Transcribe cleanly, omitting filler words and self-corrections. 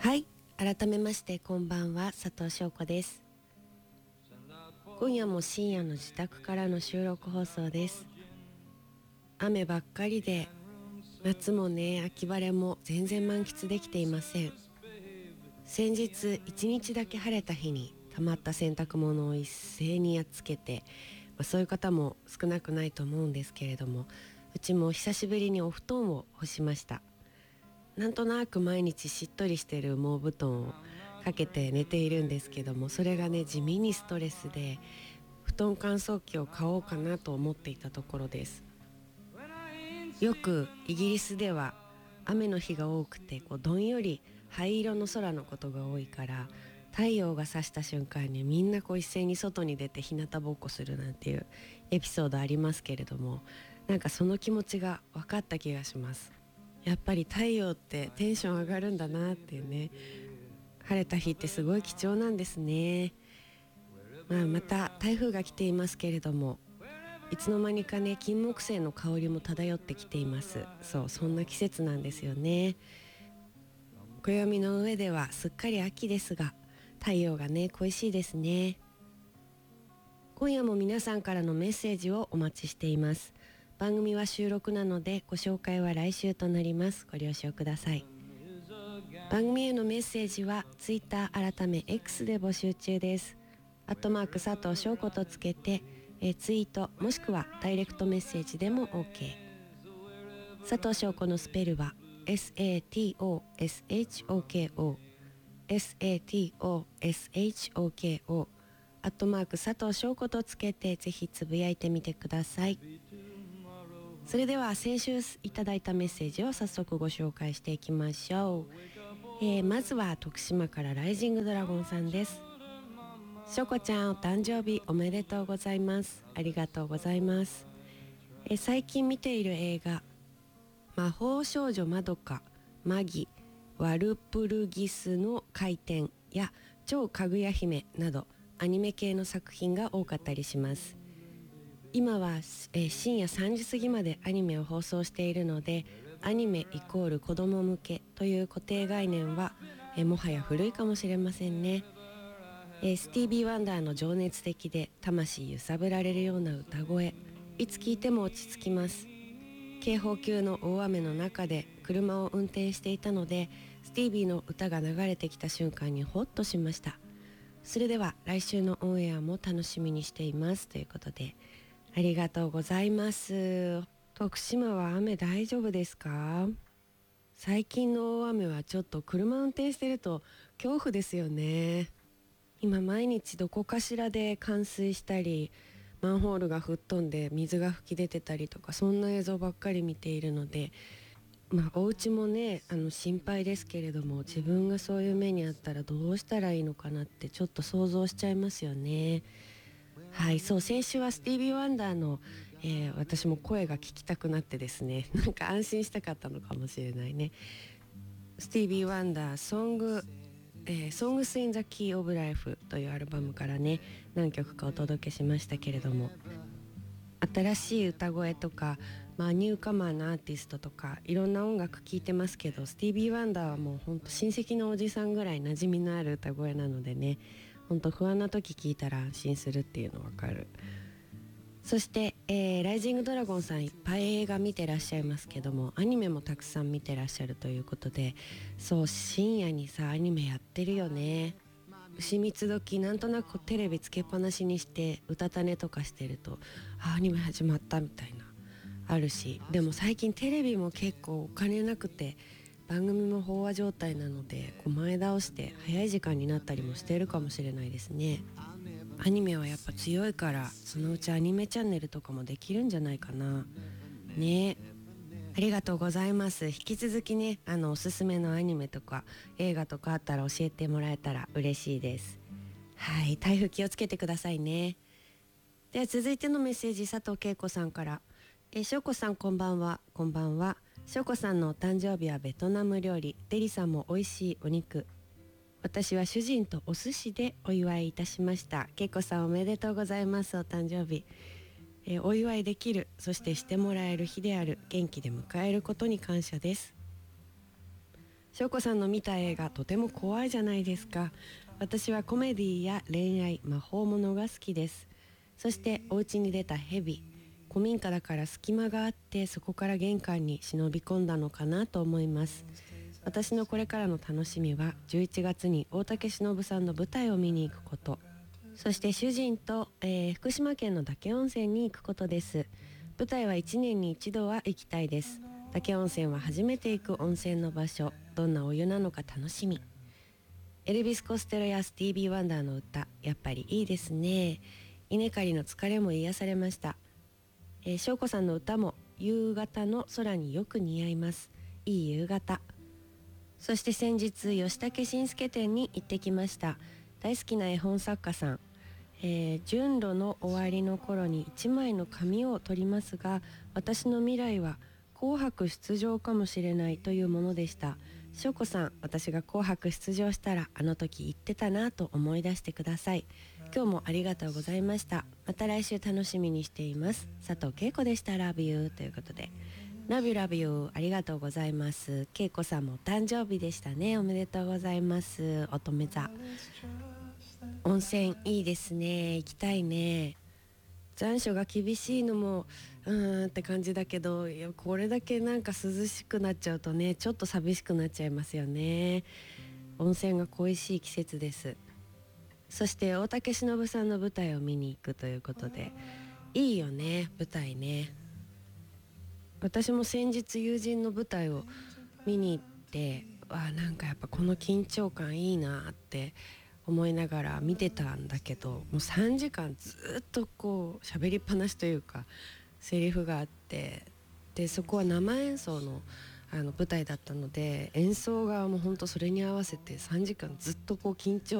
はい、改めましてこんばんは、佐藤翔子です。今夜も深夜の自宅からの収録放送です。雨ばっかりで、夏もね、秋晴れも全然満喫できていません。先日一日だけ晴れた日に溜まった洗濯物を一斉にやっつけて、そういう方も少なくないと思うんですけれども、うちも久しぶりにお布団を干しました。なんとなく毎日しっとりしている羽毛布団をかけて寝ているんですけども、それがね地味にストレスで、布団乾燥機を買おうかなと思っていたところです。よくイギリスでは雨の日が多くて、どんより灰色の空のことが多いから、太陽が差した瞬間にみんな一斉に外に出て日向ぼっこするなんていうエピソードありますけれども、なんかその気持ちが分かった気がします。やっぱり太陽ってテンション上がるんだなっていうね。晴れた日ってすごい貴重なんですね。また台風が来ていますけれども、いつの間にかね金木犀の香りも漂ってきています。そんな季節なんですよね。暦の上ではすっかり秋ですが、太陽がね恋しいですね。今夜も皆さんからのメッセージをお待ちしています。番組は収録なのでご紹介は来週となります。ご了承ください。番組へのメッセージはツイッター改め X で募集中です。@佐藤翔子とつけて、ツイートもしくはダイレクトメッセージでも OK。 佐藤翔子のスペルは SATOSHOKO SATOSHOKO佐藤翔子とつけてぜひつぶやいてみてください。それでは先週いただいたメッセージを早速ご紹介していきましょう。まずは徳島からライジングドラゴンさんです。しょこちゃん、お誕生日おめでとうございます。ありがとうございます。最近見ている映画魔法少女まどかマギワルプルギスの回転や超かぐや姫などアニメ系の作品が多かったりします。今は、深夜3時過ぎまでアニメを放送しているので、アニメイコール子供向けという固定概念は、もはや古いかもしれませんね。スティービー・ワンダーの情熱的で魂揺さぶられるような歌声、いつ聴いても落ち着きます。警報級の大雨の中で車を運転していたので、スティービーの歌が流れてきた瞬間にホッとしました。それでは来週のオンエアも楽しみにしていますということで、ありがとうございます。徳島は雨大丈夫ですか？最近の大雨はちょっと車運転してると恐怖ですよね。今毎日どこかしらで冠水したり、マンホールが吹っ飛んで水が噴き出てたりとか、そんな映像ばっかり見ているので、お家もね心配ですけれども、自分がそういう目にあったらどうしたらいいのかなってちょっと想像しちゃいますよね。はい、先週はスティービー・ワンダーの、私も声が聞きたくなってですね、なんか安心したかったのかもしれないね。スティービー・ワンダーSongs in the Key of Life というアルバムからね、何曲かお届けしましたけれども、新しい歌声とか、ニューカマーのアーティストとかいろんな音楽聴いてますけど、スティービー・ワンダーはもうほんと親戚のおじさんぐらい馴染みのある歌声なのでね、ほんと不安な時聴いたら安心するっていうの分かる。そして、ライジングドラゴンさんいっぱい映画見てらっしゃいますけども、アニメもたくさん見てらっしゃるということで、深夜にさアニメやってるよね。牛三つ時なんとなくテレビつけっぱなしにしてうたた寝とかしてると、アニメ始まったみたいなあるし、でも最近テレビも結構お金なくて番組も飽和状態なので、前倒して早い時間になったりもしてるかもしれないですね。アニメはやっぱ強いから、そのうちアニメチャンネルとかもできるんじゃないかなね。ありがとうございます。引き続きねおすすめのアニメとか映画とかあったら教えてもらえたら嬉しいです。はい、台風気をつけてくださいね。では続いてのメッセージ、佐藤恵子さんから。しょうこさんこんばんは。こんばんは。しょうこさんのお誕生日はベトナム料理、デリさんも美味しいお肉、私は主人とお寿司でお祝いいたしました。恵子さんおめでとうございます。お誕生日、お祝いできる、そしてしてもらえる日である。元気で迎えることに感謝です。 翔子さんの見た映画とても怖いじゃないですか。私はコメディや恋愛、魔法ものが好きです。そしてお家に出たヘビ、古民家だから隙間があってそこから玄関に忍び込んだのかなと思います。私のこれからの楽しみは11月に大竹しのぶさんの舞台を見に行くこと、そして主人と、福島県の岳温泉に行くことです。舞台は1年に一度は行きたいです。岳温泉は初めて行く温泉の場所、どんなお湯なのか楽しみ。エルビス・コステロやスティービー・ワンダーの歌、やっぱりいいですね。稲刈りの疲れも癒されました。翔子さんの歌も夕方の空によく似合います。いい夕方。そして先日吉武慎介展に行ってきました。大好きな絵本作家さん、順路の終わりの頃に1枚の紙を取りますが、私の未来は紅白出場かもしれないというものでした。翔子さん、私が紅白出場したらあの時言ってたなと思い出してください。今日もありがとうございました。また来週楽しみにしています。佐藤恵子でした。ラビューということで、ラビューラビュー、ありがとうございます。恵子さんもお誕生日でしたね。おめでとうございます。乙女座温泉いいですね。行きたいね。残暑が厳しいのもって感じだけど、いやこれだけなんか涼しくなっちゃうとね、ちょっと寂しくなっちゃいますよね。温泉が恋しい季節です。そして大竹しのぶさんの舞台を見に行くということで、いいよね舞台ね。私も先日友人の舞台を見に行って、なんかやっぱこの緊張感いいなって思いながら見てたんだけど、もう3時間ずっとこう喋りっぱなしというかセリフがあって、でそこは生演奏の舞台だったので、演奏がもうほんとそれに合わせて3時間ずっとこう緊張